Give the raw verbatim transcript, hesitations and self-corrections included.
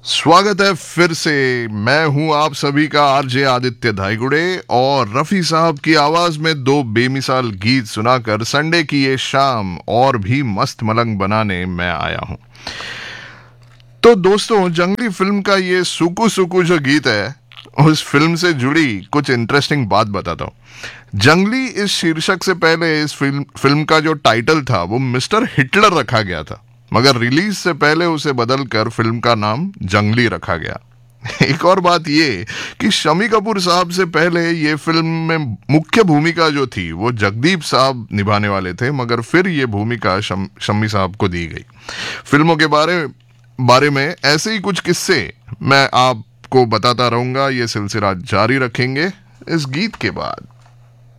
स्वागत है फिर से। मैं हूं आप सभी का आरजे आदित्य धाईगुड़े और रफी साहब की आवाज में दो बेमिसाल गीत सुनाकर संडे की ये शाम और भी मस्त मलंग बनाने मैं आया हूं। तो दोस्तों, जंगली फिल्म का ये सुकु सुकु जो गीत है, उस फिल्म से जुड़ी कुछ इंटरेस्टिंग बात बताता हूं। जंगली इस शीर्षक से पहले इस फिल्म फिल्म का जो टाइटल था वो मिस्टर हिटलर रखा गया था, मगर रिलीज से पहले उसे बदलकर फिल्म का नाम जंगली रखा गया। एक और बात ये कि शम्मी कपूर साहब से पहले ये फिल्म में मुख्य भूमिका जो थी वो जगदीप साहब निभाने वाले थे, मगर फिर ये भूमिका शम, शम्मी साहब को दी गई। फिल्मों के बारे बारे में ऐसे ही कुछ किस्से मैं आपको बताता रहूंगा। ये सिलसिला जारी रखेंगे इस गीत के बाद।